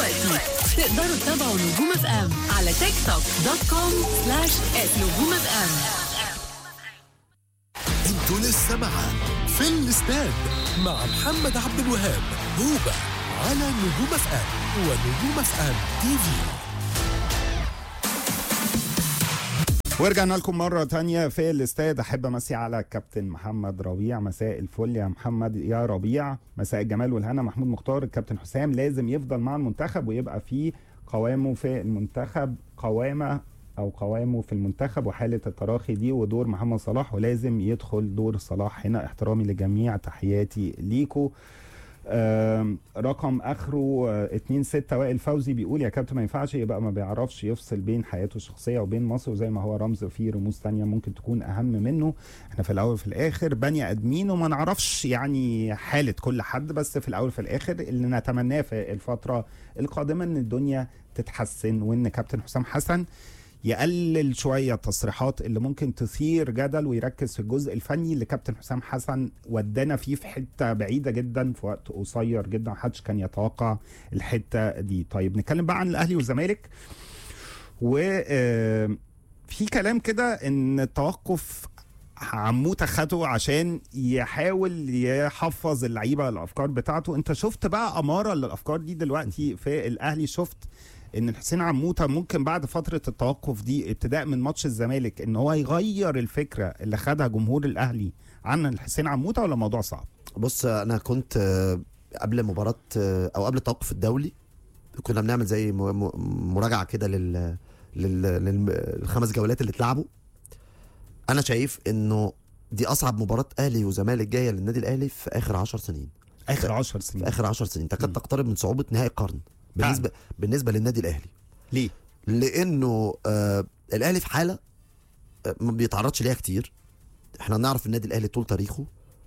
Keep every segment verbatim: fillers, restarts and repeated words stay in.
دلوقتي تقدروا تتابعوا نجوم اف ام على تيك توك دوت كوم سلاش نجوم اف ام. انتوا لسه معاه في الاستاد مع محمد عبد الوهاب هوبا على نجوم اف ام ونجوم اف ام تي في. ورجعنا لكم مرة تانية في الاستاد. أحب أمسي على الكابتن محمد ربيع. مساء الفل يا محمد يا ربيع. مساء الجمال والهنا. محمود مختار. الكابتن حسام لازم يفضل مع المنتخب ويبقى فيه قوامه في المنتخب قوامة أو قوامه في المنتخب وحالة التراخي دي ودور محمد صلاح ولازم يدخل دور صلاح هنا. احترامي لجميع تحياتي ليكو. رقم اخره اتنين ستة وائل فوزي بيقول يا كابتن ما ينفعش يبقى ما بيعرفش يفصل بين حياته الشخصيه وبين مصر وزي ما هو رمز في رموز تانية ممكن تكون اهم منه. احنا في الاول في الاخر بني ادمين وما نعرفش يعني حاله كل حد، بس في الاول في الاخر اللي نتمناه في الفتره القادمه ان الدنيا تتحسن وان كابتن حسام حسن يقلل شوية التصريحات اللي ممكن تثير جدل ويركز في الجزء الفني اللي كابتن حسام حسن ودانا فيه في حتة بعيدة جدا في وقت قصير جدا. محدش كان يتوقع الحتة دي. طيب نتكلم بقى عن الأهلي والزمالك. وفي كلام كده ان التوقف عموته خده عشان يحاول يحفظ اللعيبة الأفكار بتاعته. انت شفت بقى أمارة للأفكار دي دلوقتي في الأهلي؟ شفت ان حسين عموته ممكن بعد فتره التوقف دي ابتداء من ماتش الزمالك ان هو يغير الفكره اللي خدها جمهور الاهلي عن حسين عموته، ولا الموضوع صعب؟ بص انا كنت قبل مباراه او قبل التوقف الدولي كنا بنعمل زي مراجعه كده لل للخمس جولات اللي اتلعبوا. انا شايف انه دي اصعب مباراه اهلي وزمالك جايه للنادي الاهلي في اخر عشر سنين. اخر عشر سنين في اخر عشر سنين تكاد تقترب من صعوبه نهائي القرن بالنسبه فعلا. بالنسبه للنادي الاهلي. ليه؟ لانه آه الاهلي في حاله آه ما بيتعرضش ليها كتير. احنا نعرف النادي الاهلي طول تاريخه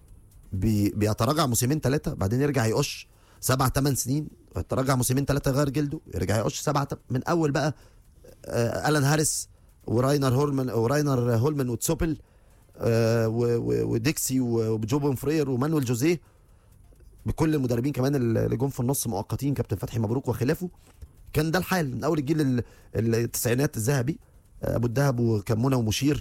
بي بيتراجع موسمين ثلاثه بعدين يرجع يقش سبع ثمان سنين، يتراجع موسمين ثلاثه يغير جلده يرجع يقش سبعه من اول بقى آه ألان هاريس وراينر هولمان وراينر هولمان وتسوبل آه وديكسي وجوبن فرير ومانويل جوزيه بكل المدربين كمان اللي جم في النص مؤقتين، كابتن فتحي مبروك وخلافه. كان ده الحال من اول الجيل التسعينات الذهبي، ابو الدهب وكمونه ومشير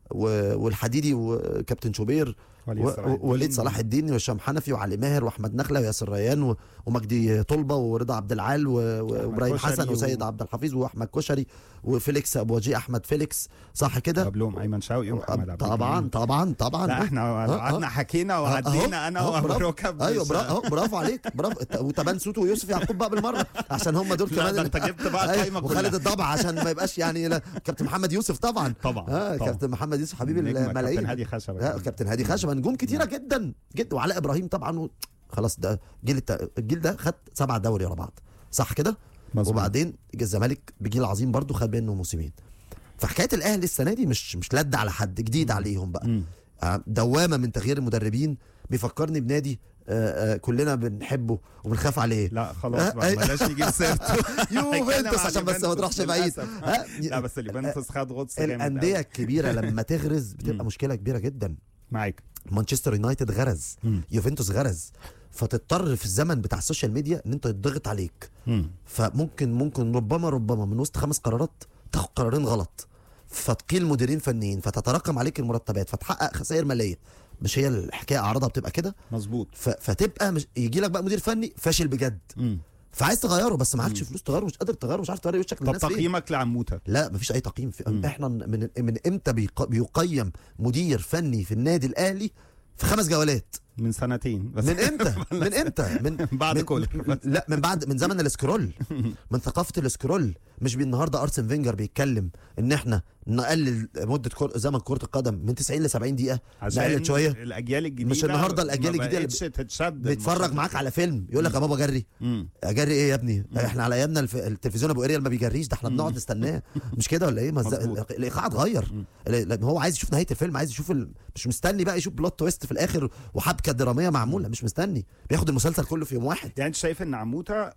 والحديدي وكابتن شوبير ووليد صلاح الدين وهشام حنفي وعلي ماهر واحمد نخله وياسر ريان ومجدي طلبه ورضا عبد العال وابراهيم حسن وسيد عبد الحفيظ واحمد كشري وفيليكس ابو وجيه احمد فيليكس، صح كده؟ قبلهم ايمن شوقي ومحمد عبد طبعا طبعا طبعا. لا احنا قعدنا حكينا وعدينا انا وركب. ايوه برافو برافو عليك برافو. وتبان سوتو ويوسف يعقوب بقى بالمره عشان هم دول كمان. انت جبت بقى القايمه كلها. وخالد الضبع عشان ما يبقاش يعني كابتن محمد يوسف طبعا طبعا اه كابتن محمد يوسف حبيب الملايين. كابتن هادي خشبه كابتن هادي خشبه نجوم كتيره جدا جدا وعلاء ابراهيم طبعا و... خلاص ده جيل الت... الجيل ده خد سبعة دوري ورا بعض صح كده؟ وبعدين الزمالك بجيل عظيم برضو خد منه موسمين. فحكايه الاهلي السنه دي مش مش لد على حد جديد عليهم بقى. م. دوامه من تغيير المدربين بيفكرني بنادي آآ آآ كلنا بنحبه وبنخاف عليه. لا خلاص بقى بلاش نجيب سيرته. يوفنتوس عشان بس ما تروحش بعيد. لا بس اليوفنتوس خد غطس جامد. الانديه الكبيره لما تغرز بتبقى مشكله كبيره جدا. معاك. مانشستر يونايتد غرز، مم. يوفنتوس غرز، فتضطر في الزمن بتاع السوشيال ميديا ان انت يتضغط عليك. مم. فممكن ممكن ربما ربما من وسط خمس قرارات تاخد قرارين غلط فتقيل مديرين فنيين فتتراكم عليك المرتبات فتحقق خسائر ماليه. مش هي الحكايه اعراضها بتبقى كده؟ مظبوط. فتبقى مش يجي لك بقى مدير فني فاشل بجد. مم. فعايز تغيره بس معكش فلوس تغيره، مش قادر تغيره، مش عارف تغير وشك للناس. طب تقييمك لعموته؟ لا مفيش اي تقييم في م. احنا من من امتى بيقيم مدير فني في النادي الاهلي في خمس جولات؟ من سنتين بس. من امتى؟ من امتى؟ من بعد كل لا من بعد من زمن السكرول من ثقافه السكرول. مش بالنهارده ارسن فينجر بيتكلم ان احنا نقلل مده كر... زمن كره القدم من تسعين ل سبعين دقيقه، نقلل شويه الاجيال الجديده. مش النهارده الاجيال الجديده اللي بيتفرج معاك على فيلم يقول لك يا بابا جري. اجري ايه يا ابني؟ احنا على ايامنا الف... التلفزيون ابو اريال ما بيجريش، ده احنا بنقعد نستناه. مش كده ولا ايه؟ مز... الايقاع اتغير. هو عايز يشوف نهايه الفيلم، عايز يشوف ال... مش مستني بقى يشوف بلوت تويست في الاخر وحبكه دراميه معموله، مش مستني، بياخد المسلسل كله في يوم واحد. يعني انت شايف ان عموته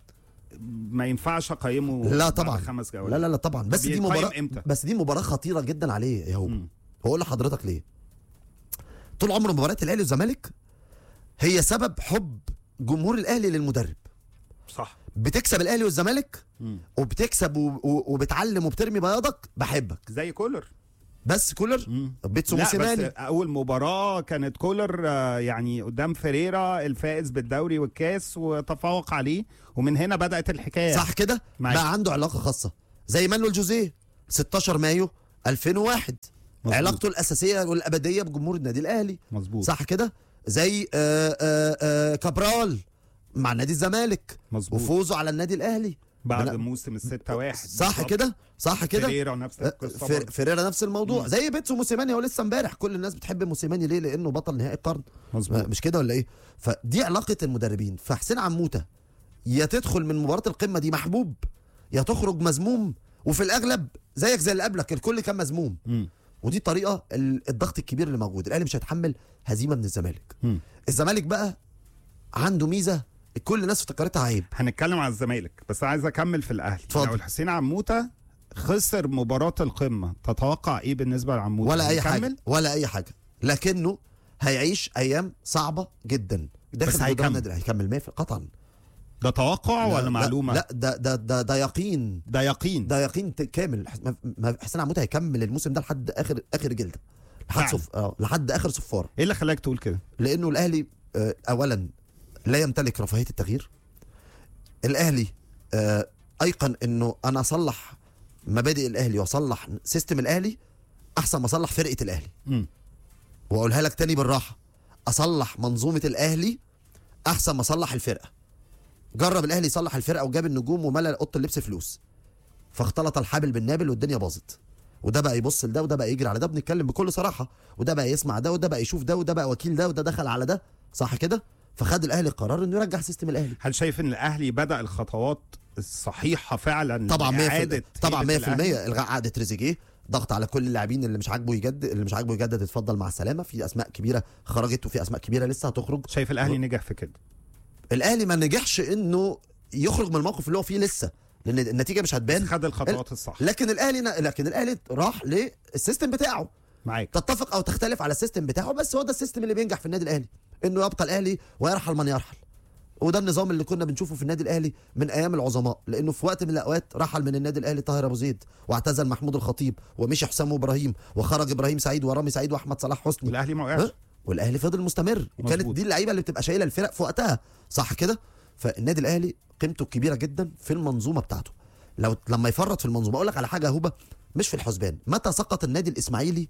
ما ينفعش اقيمه؟ لا طبعا خمس جولات. لا لا لا طبعا. بس دي مباراه امتى؟ بس دي مباراه خطيره جدا عليه يا هو. هقول لحضرتك ليه. طول عمر مباريات الاهلي والزمالك هي سبب حب جمهور الاهلي للمدرب. صح. بتكسب الاهلي والزمالك وبتكسب و... و... وبتعلم وبترمي بياضك، بحبك. زي كولر. بس كولر بيتسو لا موسيماني بس اول مباراه كانت كولر آه، يعني قدام فيريرا الفائز بالدوري والكاس وتفوق عليه، ومن هنا بدات الحكايه. صح كده، بقى عنده علاقه خاصه زي مانويل جوزيه ستاشر مايو ألفين وواحد. مزبوط. علاقته الاساسيه والابديه بجمهور النادي الاهلي. مظبوط. صح كده، زي آآ آآ كابرال مع نادي الزمالك. مظبوط. وفوزه على النادي الاهلي بعد موسم الستة واحد. صح كده، صح كده. فيريرا نفس القصه. فر... فيريرا نفس الموضوع. مم. زي بيتسو موسيماني، هو لسه امبارح كل الناس بتحب موسيماني ليه؟ لانه بطل نهائي القرن. مظبوط. مش كده ولا ايه؟ فدي علاقه المدربين. فحسين عموته يا تدخل من مباراه القمه دي محبوب يا تخرج مذموم، وفي الاغلب زيك زي اللي قبلك الكل كان مذموم. ودي طريقه الضغط الكبير اللي موجود. الاهلي مش هيتحمل هزيمه من الزمالك. مم. الزمالك بقى عنده ميزه كل الناس افتكرتها عيب. هنتكلم على الزمالك بس عايز اكمل في الاهلي. لو الحسين عموته خسر مباراه القمه تتوقع ايه بالنسبه لعموته؟ ولا اي حاجه، ولا اي حاجه، لكنه هيعيش ايام صعبه جدا. بس هيكمل هيكمل مية قطعا. ده توقع ولا لا معلومه؟ لا ده ده ده ده يقين. ده يقين ده يقين كامل. حسين عموته هيكمل الموسم ده لحد اخر اخر جلده، لحد صف... اه لحد اخر صفاره. ايه اللي خلاك تقول كده؟ لانه الاهلي آه اولا لا يمتلك رفاهيه التغيير. الاهلي آه ايقن انه انا اصلح مبادئ الاهلي واصلح سيستم الاهلي احسن ما اصلح فرقه الاهلي. م. واقولها لك تاني بالراحه، اصلح منظومه الاهلي احسن ما اصلح الفرقه. جرب الاهلي يصلح الفرقه وجاب النجوم وملى اوضه اللبس فلوس، فاختلط الحابل بالنابل والدنيا باظت. وده بقى يبص لده وده بقى يجري على ده، بنتكلم بكل صراحه. وده بقى يسمع ده وده بقى يشوف ده وده بقى وكيل ده وده دخل على ده. صح كده؟ فخد الاهلي قرار انه يرجع سيستم الاهلي. هل شايف ان الاهلي بدا الخطوات الصحيحه فعلا؟ طبعا مية في المية. طبعا مية في المية. الغاء عقد تريزيجيه، ضغط على كل اللاعبين اللي مش عاجبه يجدد، اللي مش عاجبه يجدد اتفضل مع السلامه. في اسماء كبيره خرجت وفي اسماء كبيره لسه هتخرج. شايف الاهلي و... نجح في كده؟ الاهلي ما نجحش انه يخرج من الموقف اللي هو فيه لسه، لان النتيجه مش هتبان. خد الخطوات الصح. لكن الاهلي لكن الاهلي راح للسيستم بتاعه. معاك. تتفق او تختلف على السيستم بتاعه، بس هو ده السيستم اللي بينجح في النادي الاهلي، انه يبقى الاهلي ويرحل من يرحل. وده النظام اللي كنا بنشوفه في النادي الاهلي من ايام العظماء، لانه في وقت من الاوقات رحل من النادي الاهلي طاهر ابو زيد، واعتزل محمود الخطيب، ومشي حسام ابراهيم، وخرج ابراهيم سعيد ورامي سعيد واحمد صلاح حسني. والاهلي ما وقعش، والاهلي فضل مستمر. وكانت دي اللعيبه اللي بتبقى شايله الفرق في وقتها. صح كده؟ فالنادي الاهلي قيمته كبيره جدا في المنظومه بتاعته. لو لما يفرط في المنظومه، اقول لك على حاجه هوبه مش في الحسبان. متى سقط النادي الاسماعيلي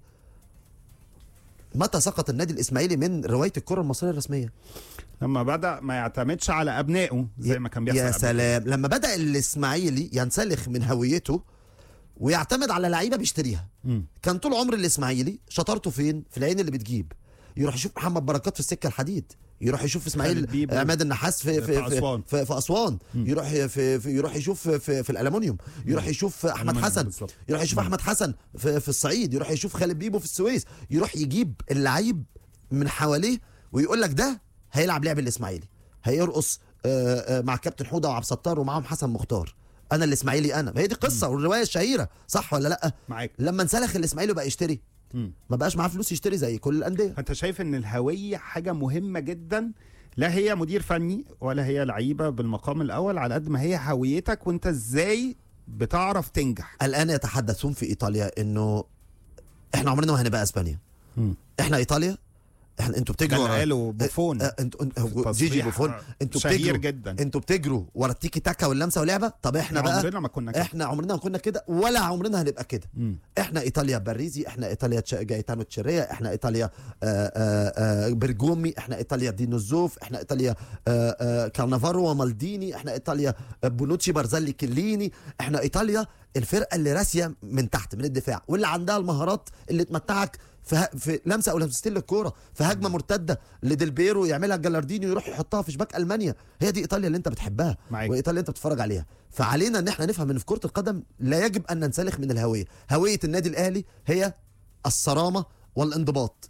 متى سقط النادي الاسماعيلي من روايه الكره المصريه الرسميه؟ لما بدا ما يعتمدش على ابنائه زي ما كان بيحصل. يا سلام، لما بدا الاسماعيلي ينسلخ من هويته ويعتمد على لعيبه بيشتريها. م. كان طول عمر الاسماعيلي شطارته فين؟ في العين اللي بتجيب. يروح يشوف محمد بركات في السكه الحديد، يروح يشوف اسماعيل عماد النحاس في في في اسوان, في, في أسوان. يروح في, في يروح يشوف في, في الالومنيوم، يروح يشوف احمد حسن بالزبط. يروح يشوف احمد حسن في, في الصعيد، يروح يشوف خالد بيبو في السويس، يروح يجيب اللعيب من حواليه ويقول لك ده هيلعب لعب الاسماعيلي، هيرقص مع كابتن حوده وعبد الستار ومعاهم حسن مختار. انا الاسماعيلي انا، هي دي قصه والروايه الشهيره. صح ولا لا؟ معاك. لما انسلخ الاسماعيلي بقى يشتري، ما بقاش معاه فلوس يشتري زي كل الانديه. فانت شايف ان الهويه حاجه مهمه جدا، لا هي مدير فني ولا هي لعيبه بالمقام الاول، على قد ما هي هويتك وانت ازاي بتعرف تنجح. الان يتحدثون في ايطاليا انه احنا عمرنا ما هنبقى اسبانيا. م. احنا ايطاليا، احنا انتوا بتجروا ورا قالوا بوفون، انتوا جيجي بوفون، انتوا بتجروا جدا، انتوا بتجروا ورا التيكي تاكا واللمسه ولعبه. طب احنا بقى عمرنا ما كنا كده. احنا عمرنا ما كنا كده ولا عمرنا هنبقى كده. احنا ايطاليا باريزي، احنا ايطاليا جايتانو تشيريا، احنا ايطاليا آآ آآ برجومي، احنا ايطاليا دينو زوف، احنا ايطاليا آآ كارنافارو ومالديني، احنا ايطاليا بونوتشي بارزالي كيليني، احنا ايطاليا الفرقه اللي راسيه من تحت من الدفاع، واللي عندها المهارات اللي تمتعك في في لمسه او لمستين للكوره، في هجمه مرتده لديلبيرو يعملها جالاردينيو يروح يحطها في شباك المانيا. هي دي ايطاليا اللي انت بتحبها، وايطاليا اللي انت بتتفرج عليها. فعلينا ان احنا نفهم ان في كره القدم لا يجب ان ننسلخ من الهويه. هويه النادي الاهلي هي الصرامه والانضباط،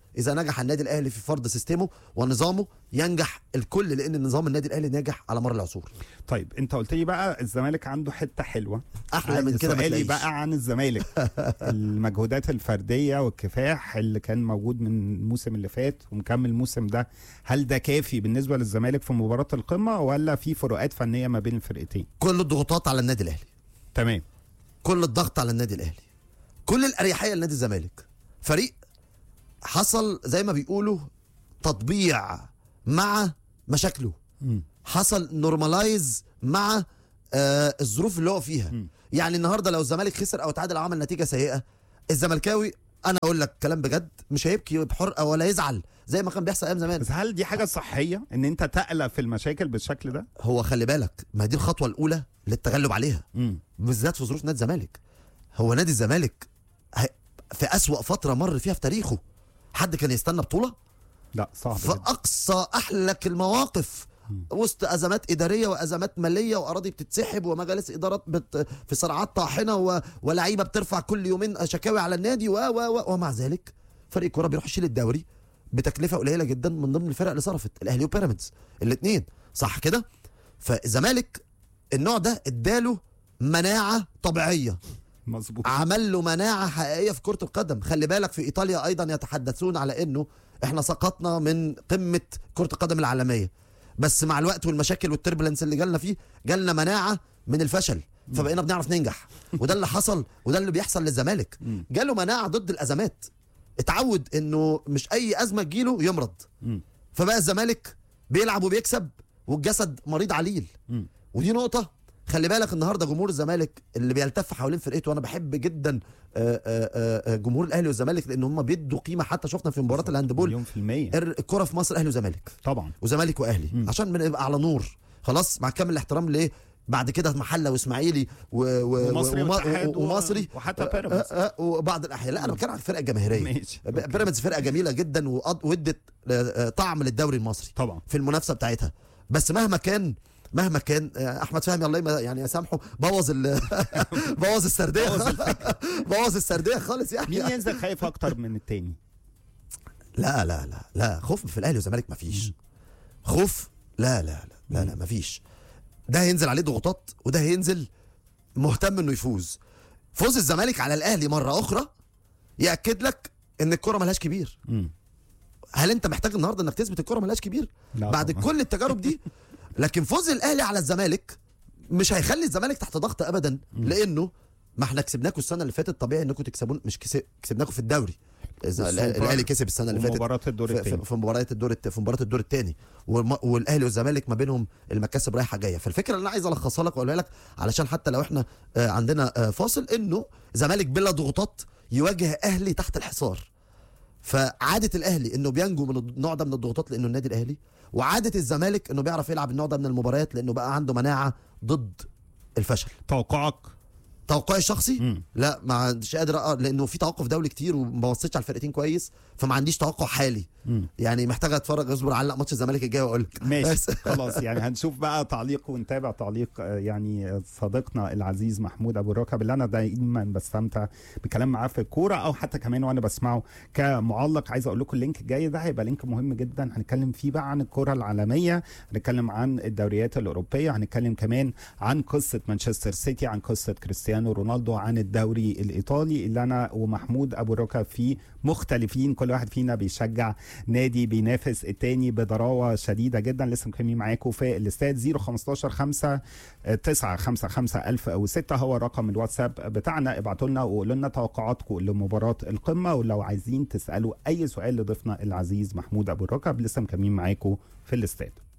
اذا نجح النادي الاهلي في فرض سيستمه ونظامه ينجح الكل، لان نظام النادي الاهلي ناجح على مر العصور. طيب انت قلت لي بقى الزمالك عنده حته حلوه احلى من كده ما سؤالي تلاقيش. بقى عن الزمالك المجهودات الفرديه والكفاح اللي كان موجود من الموسم اللي فات ومكمل الموسم ده، هل ده كافي بالنسبه للزمالك في مباراه القمه ولا في فروقات فنيه ما بين الفرقتين؟ كل الضغوطات على النادي الاهلي، تمام. كل الضغط على النادي الاهلي، كل الاريحيه لنادي الزمالك. فريق حصل زي ما بيقولوا تطبيع مع مشاكله، م. حصل نورمالايز مع آه الظروف اللي هو فيها. م. يعني النهارده لو الزمالك خسر او تعادل او عمل نتيجه سيئه، الزملكاوي انا اقول لك كلام بجد مش هيبكي بحرقه ولا يزعل زي ما كان بيحصل ايام زمان. بس هل دي حاجه صحيه ان انت تقلق في المشاكل بالشكل ده؟ هو خلي بالك، ما دي الخطوه الاولى للتغلب عليها، م. بالذات في ظروف نادي الزمالك. هو نادي الزمالك في أسوأ فتره مر فيها في تاريخه حد كان يستنى بطوله؟ لا صعب في جدا. اقصى احلك المواقف، وسط ازمات اداريه وازمات ماليه واراضي بتتسحب ومجالس ادارات بت في صراعات طاحنه و... ولاعيبه بترفع كل يومين شكاوي على النادي و... و... و... ومع ذلك فريق الكوره بيروح يشيل الدوري بتكلفه قليله جدا من ضمن الفرق اللي صرفت، الاهلي وبيراميدز الاثنين، صح كده؟ فالزمالك النوع ده اداله مناعه طبيعيه، مظبوط. عمل له مناعه حقيقيه في كره القدم. خلي بالك في ايطاليا ايضا يتحدثون على انه احنا سقطنا من قمه كره القدم العالميه، بس مع الوقت والمشاكل والتربلنس اللي جالنا فيه جالنا مناعه من الفشل، فبقينا بنعرف ننجح. وده اللي حصل وده اللي بيحصل للزمالك، جاله مناعه ضد الازمات، اتعود انه مش اي ازمه تجيله يمرض، فبقى الزمالك بيلعب وبيكسب والجسد مريض عليل. ودي نقطه خلي بالك، النهارده جمهور الزمالك اللي بيلتف حوالين فرقته، وانا بحب جدا جمهور الاهلي والزمالك لان هم بيدوا قيمه، حتى شفنا في مباراه الهاندبول مليون في المية الكره في مصر اهلي وزمالك طبعا، وزمالك واهلي، م. عشان بنبقى على نور خلاص، مع كامل الاحترام ليه بعد كده محله واسماعيلي و... و... ومصري وم... واتحاد ومصري وحتى بيراميدز وبعض الاحيان. لا انا بتكلم عن الفرقه الجماهيريه. ماشي. بيراميدز فرقه جميله جدا وادت طعم للدوري المصري طبعا في المنافسه بتاعتها، بس مهما كان مهما كان احمد فهمي الله يعني يسامحه بوظ ال بوظ السرديه بوظ السرديه خالص. يعني مين ينزل خايف اكتر من التاني؟ لا لا لا لا خوف في الاهلي والزمالك مفيش خوف، لا لا لا لا, لا مفيش. ده هينزل عليه ضغوطات وده هينزل مهتم انه يفوز. فوز الزمالك على الاهلي مره اخرى ياكد لك ان الكره ملهاش كبير. م. هل انت محتاج النهارده انك تثبت الكره ملهاش كبير بعد طبعا. كل التجارب دي؟ لكن فوز الاهلي على الزمالك مش هيخلي الزمالك تحت ضغط ابدا، لانه ما احنا كسبناكم السنه اللي فاتت، طبيعي انكم تكسبون، مش كسب كسبناكم في الدوري. الاهلي كسب السنه اللي فاتت مباراه الدور الثاني في مباريات الدور في مباراه الدور الثاني، والاهلي والزمالك ما بينهم المكاسب رايحه جايه. فالفكره اللي انا عايز الخصها لك واقولها لك علشان حتى لو احنا عندنا فاصل، انه زمالك بلا ضغوطات يواجه اهلي تحت الحصار. فعاده الاهلي انه بينجو من النوع ده من الضغوطات لانه النادي الاهلي، وعاده الزمالك انه بيعرف يلعب النوع ده من المباريات لانه بقى عنده مناعه ضد الفشل. توقعك؟ توقعي الشخصي مم. لا ما عنديش قادر أقر... لانه في توقف دولي كتير وما بصيتش على الفرقتين كويس، فما عنديش توقع حالي. مم. يعني محتاج اتفرج اصبر علق ماتش الزمالك الجاي واقول لك. ماشي خلاص. يعني هنشوف بقى تعليق ونتابع تعليق يعني صديقنا العزيز محمود ابو الركب اللي انا دايما بستمتع بكلام معاه في الكوره او حتى كمان وانا بسمعه كمعلق. عايز اقول لكم اللينك الجاي ده هيبقى لينك مهم جدا، هنتكلم فيه بقى عن الكوره العالميه، هنتكلم عن الدوريات الاوروبيه، هنتكلم كمان عن قصه مانشستر سيتي، عن قصه كريستيانو رونالدو، عن الدوري الايطالي اللي انا ومحمود ابو الركب فيه مختلفين، كل واحد فينا بيشجع نادي بينافس التاني بضراوه شديده جدا. لسه مكملين معاكم في الاستاد. صفر خمستاشر خمسة تسعة خمسة خمسة ألف أو ستة هو رقم الواتساب بتاعنا. ابعتوا لنا وقولوا لنا توقعاتكم لمباراه القمه، ولو عايزين تسالوا اي سؤال لضيفنا العزيز محمود ابو الركب لسه مكملين معاكم في الاستاد.